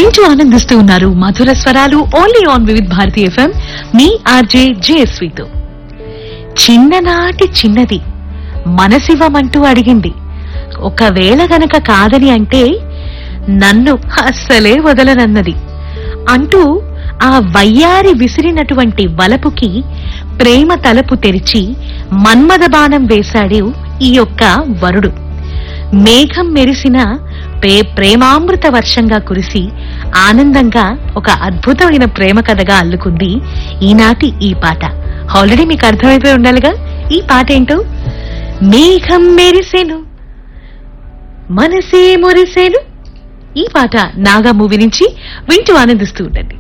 వింటూ ఆనందిస్తూ ఉన్నారు మధుర స్వరాలు only on Vividh Bharati FM me RJ జేఎస్వితో. చిన్ననాటి చిన్నది మనసివ్వమంటూ అడిగింది, ఒకవేళ గనక కాదని అంటే నన్ను అస్సలే వదలనన్నది అంటూ ఆ వయ్యారి విసిరినటువంటి వలపుకి ప్రేమ తలుపు తెరిచి మన్మథ బాణం వేశాడు ఈ యొక్క వరుడు. మేఘం మెరిసిన ప్రేమామృత వర్షంగా కురిసి ఆనందంగా ఒక అద్భుతమైన ప్రేమ కథగా అల్లుకుంది ఈనాటి ఈ పాట. ఆల్రెడీ మీకు అర్థమైపోయి ఉండాలిగా ఈ పాట ఏంటో. మేఘం మెరిసెను మనసే మురిసెను, ఈ పాట నాగా మూవీ నుంచి. వింటూ ఆనందిస్తూ ఉండండి.